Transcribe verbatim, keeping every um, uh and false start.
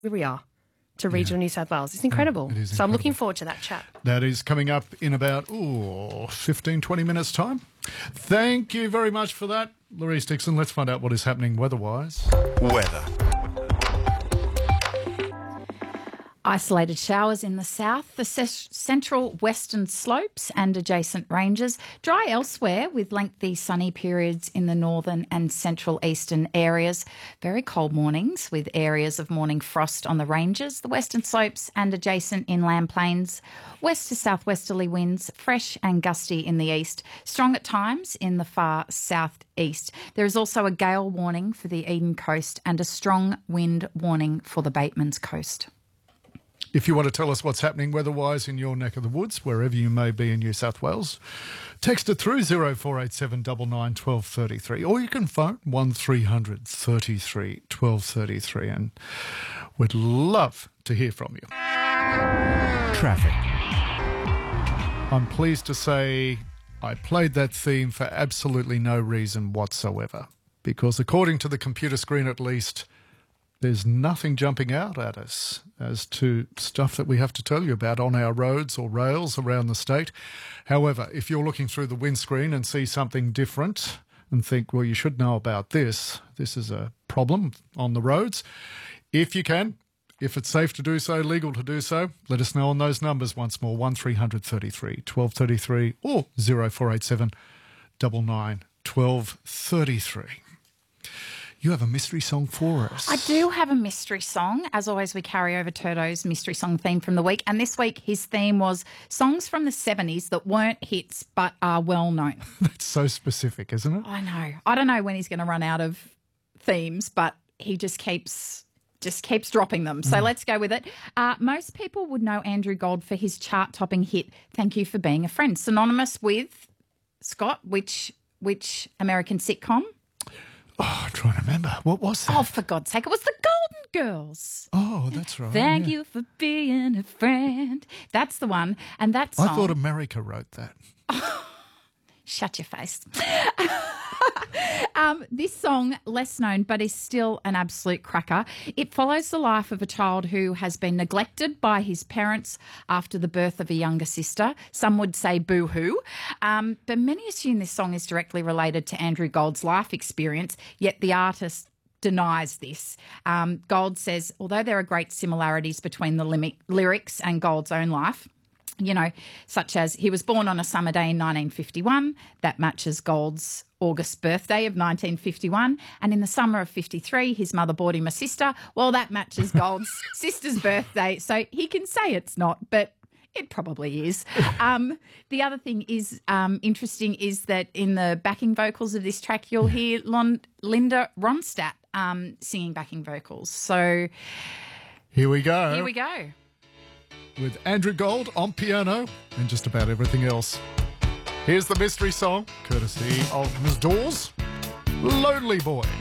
Where we are to regional yeah. New South Wales. It's incredible. Yeah, it is so incredible. I'm looking forward to that chat. That is coming up in about ooh, fifteen, twenty minutes' time. Thank you very much for that, Louise Dixon. Let's find out what is happening weather-wise. Weather. Isolated showers in the south, the c- central western slopes and adjacent ranges. Dry elsewhere with lengthy sunny periods in the northern and central eastern areas. Very cold mornings with areas of morning frost on the ranges, the western slopes and adjacent inland plains. West to southwesterly winds, fresh and gusty in the east. Strong at times in the far southeast. There is also a gale warning for the Eden Coast and a strong wind warning for the Batemans Coast. If you want to tell us what's happening weather-wise in your neck of the woods, wherever you may be in New South Wales, text it through zero four eight seven nine nine one two three three, or you can phone one three hundred thirty-three twelve thirty-three, and we'd love to hear from you. Traffic. I'm pleased to say I played that theme for absolutely no reason whatsoever, because according to the computer screen at least, there's nothing jumping out at us as to stuff that we have to tell you about on our roads or rails around the state. However, if you're looking through the windscreen and see something different and think, well, you should know about this, this is a problem on the roads, if you can, if it's safe to do so, legal to do so, let us know on those numbers once more, one three hundred thirty-three twelve thirty-three or zero four eight seven nine nine one two three three. You have a mystery song for us. I do have a mystery song. As always, we carry over Turdo's mystery song theme from the week. And this week, his theme was songs from the seventies that weren't hits but are well known. That's so specific, isn't it? I know. I don't know when he's going to run out of themes, but he just keeps just keeps dropping them. So mm. let's go with it. Uh, most people would know Andrew Gold for his chart-topping hit, Thank You for Being a Friend. Synonymous with, Scott, which which American sitcom? Oh, I'm trying to remember. What was that? Oh, for God's sake, it was the Golden Girls. Oh, that's right. Thank yeah. you for being a friend. That's the one. And that song... I thought America wrote that. Oh, shut your face. um, this song, less known, but is still an absolute cracker. It follows the life of a child who has been neglected by his parents after the birth of a younger sister. Some would say boo-hoo. Um, but many assume this song is directly related to Andrew Gold's life experience, yet the artist denies this. Um, Gold says, although there are great similarities between the lim- lyrics and Gold's own life, you know, such as he was born on a summer day in nineteen fifty-one. That matches Gold's August birthday of nineteen fifty-one. And in the summer of fifty-three, his mother bought him a sister. Well, that matches Gold's sister's birthday. So he can say it's not, but it probably is. Um, the other thing is um, interesting is that in the backing vocals of this track, you'll hear Lon- Linda Ronstadt um, singing backing vocals. So here we go. Here we go. With Andrew Gold on piano and just about everything else. Here's the mystery song, courtesy of Miz Dawes, Lonely Boy.